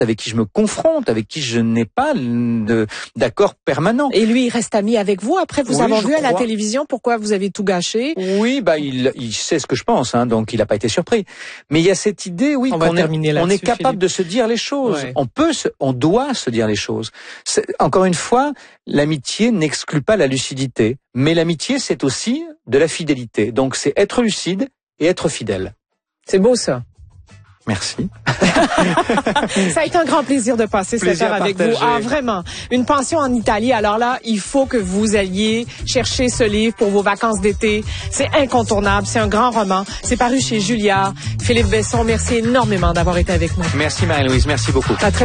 avec qui je me confronte, avec qui je n'ai pas d'accord permanent. Et lui, il reste ami avec vous après vous avoir vu à la crois. télévision. Pourquoi vous avez tout gâché? Oui, il sait ce que je pense, hein, donc il n'a pas été surpris. Mais il y a cette idée, oui, on est capable de se dire les choses. Ouais. On doit se dire les choses. Encore une fois, l'amitié n'exclut pas la lucidité, mais l'amitié, c'est aussi de la fidélité. Donc c'est être lucide et être fidèle. C'est beau ça. Merci. Ça a été un grand plaisir de passer cette heure avec vous. Ah, vraiment. Une pension en Italie. Alors là, il faut que vous alliez chercher ce livre pour vos vacances d'été. C'est incontournable. C'est un grand roman. C'est paru chez Julliard. Philippe Besson, merci énormément d'avoir été avec nous. Merci Marie-Louise. Merci beaucoup.